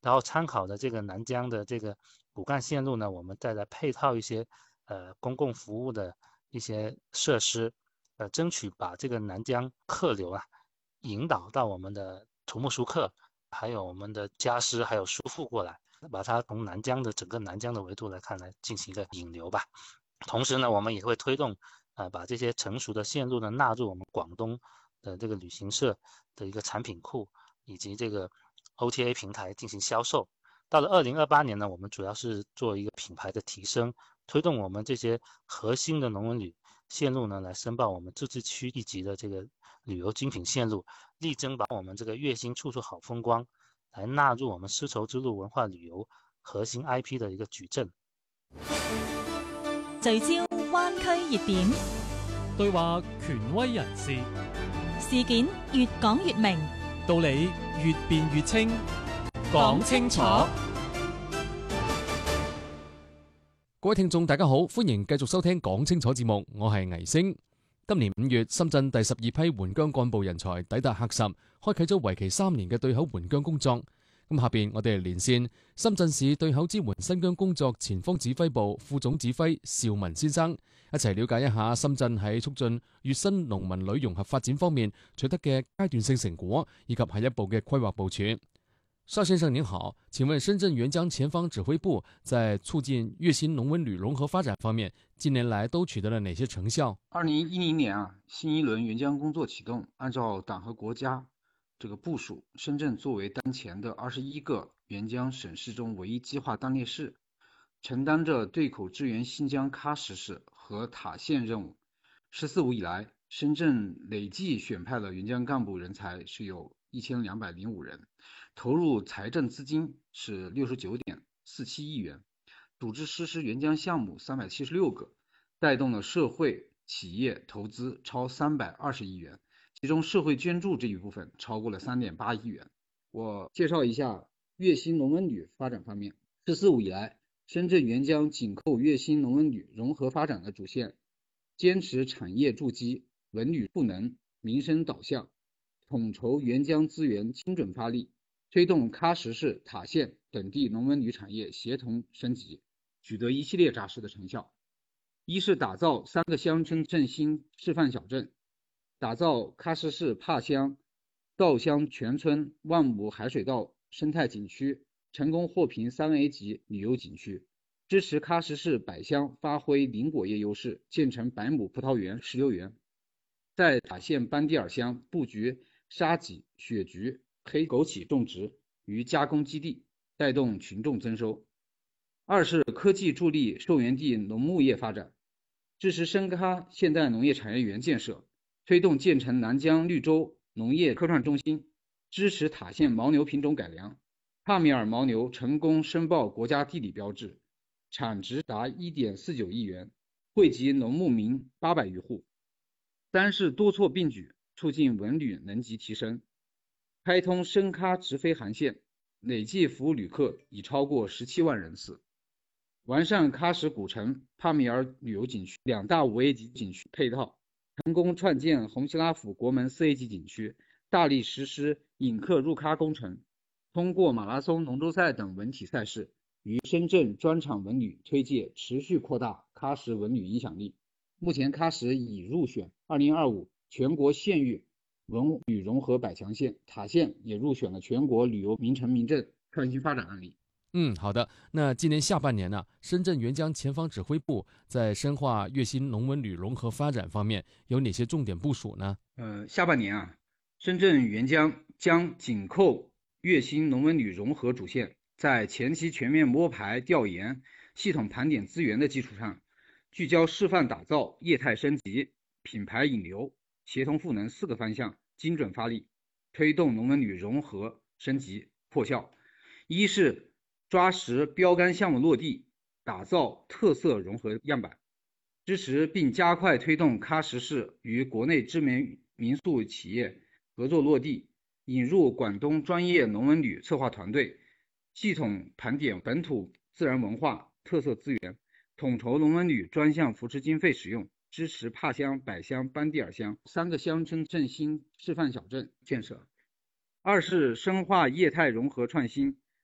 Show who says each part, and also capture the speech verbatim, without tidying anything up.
Speaker 1: 然后参考的这个南江的这个骨干线路呢，我们再来配套一些呃公共服务的一些设施，呃，争取把这个南江客流啊引导到我们的土木熟客，还有我们的家师，还有叔父过来，把它从南江的整个南江的维度来看，来进行一个引流吧。同时呢，我们也会推动啊、呃，把这些成熟的线路呢纳入我们广东的这个旅行社的一个产品库以及这个 O T A 平台进行销售。到了二零二八年呢，我们主要是做一个品牌的提升，推动我们这些核心的龙文旅线路呢来申报我们自治区一级的这个旅游精品线路，力争把我们这个粤星处处好风光来纳入我们丝绸之路文化旅游核心 I P 的一个矩阵。
Speaker 2: 聚焦灣區熱點，
Speaker 3: 對話權威人士，
Speaker 2: 事件越講越明，
Speaker 3: 道理越辯越清，講清楚。
Speaker 4: 各位聽眾大家好，歡迎繼續收聽講清楚節目，我係倪星。今年五月，深圳第十二批援疆幹部人才抵達喀什，開啟咗為期三年嘅對口援疆工作。咁下邊我哋嚟連線深圳市對口支援新疆工作前方指揮部副總指揮邵文先生，一齊了解一下深圳喺促進粵新農民旅融合發展方面取得嘅階段性成果，以及下一步嘅規劃部署。邵先生您好，請問深圳援疆前方指揮部在促進粵新農文旅融合發展方面，近年來都取得了哪些成效？
Speaker 5: 二零一零年啊，新一輪援疆工作啟動，按照黨和國家這個部署，深圳作為當前的二十一個援疆省市中唯一計劃單列市，承擔着對口支援新疆喀什市和塔縣任務。十四五以來，深圳累計選派了援疆幹部人才是有一千兩百零五人，投入財政資金是六十九點四七億元，組織實施援疆項目三百七十六個，帶動了社會企業投資超三百二十億元。其中社會捐助這一部分超過了三點八億元。我介紹一下粵新農文旅發展方面。十四五以來，深圳援疆緊扣粵新農文旅融合發展的主線，堅持產業築基、文旅賦能、民生導向，統籌援疆資源精準發力，推動喀什市、塔縣等地農文旅產業協同升級，取得一系列扎實的成效。一是打造三個鄉村振興示範小鎮，打造喀什市帕鄉、稻鄉全村萬畝海水稻生態景區，成功獲評三 A 級旅遊景區，支持喀什市百鄉發揮林果業優勢，建成百畝葡萄園、石榴園。在塔縣班第爾鄉布局沙棘、雪菊、黑枸杞種植與加工基地，帶動群眾增收。二是科技助力受源地農牧業發展，支持深喀現代農業產業園建設，推動建成南疆綠洲農業科創中心，支持塔縣牦牛品種改良，帕米爾牦牛成功申報國家地理標誌，產值達一點四九億元，惠及農牧民八百餘戶。三是多措並舉，促進文旅能級提升，開通深喀直飛航線，累計服務旅客已超過十七萬人次。完善喀什古城、帕米爾旅遊景區兩大五 A 級景區配套，成功創建紅旗拉府國門四 A 級景區，大力實施引客入喀工程，通過馬拉松、龍舟賽等文體賽事，與深圳專場文旅推介持續擴大喀什文旅影響力。目前喀什已入選二零二五全國縣域文旅融合百強縣，塔縣也入選了全國旅遊名城名鎮創新發展案例。
Speaker 4: 嗯，好的。那今年下半年呢，深圳援疆前方指揮部在深化粵新農文旅融合發展方面有哪些重點部署呢？
Speaker 5: 呃，下半年啊，深圳援疆將緊扣粵新農文旅融合主線，在前期全面摸排調研、系統盤點資源的基礎上，聚焦示範打造、業態升級、品牌引流、協同賦能四個方向，精準發力，推動農文旅融合升級破效。一是抓實標杆項目落地，打造特色融合樣板，支持並加快推動喀什市與國內知名民宿企業合作落地，引入廣東專業農文旅策劃團隊，系統盤點本土自然文化特色資源，統籌農文旅專項扶持經費使用，支持帕鄉、百鄉、班第爾鄉三個鄉村振興示範小鎮建設。二是深化業態融合創新，